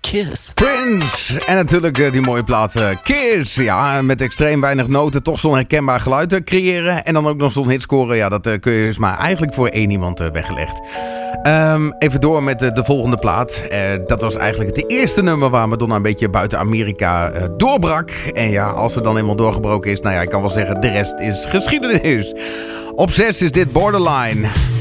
Kiss. Prince. En natuurlijk die mooie plaat Kiss. Ja, met extreem weinig noten toch zo'n herkenbaar geluid creëren. En dan ook nog zo'n hit scoren. Ja, dat kun je dus maar eigenlijk voor één iemand weggelegd. Even door met de volgende plaat. Dat was eigenlijk het eerste nummer waar Madonna een beetje buiten Amerika doorbrak. En ja, als ze dan eenmaal doorgebroken is, nou ja, ik kan wel zeggen, de rest is geschiedenis. Op 6 is dit Borderline.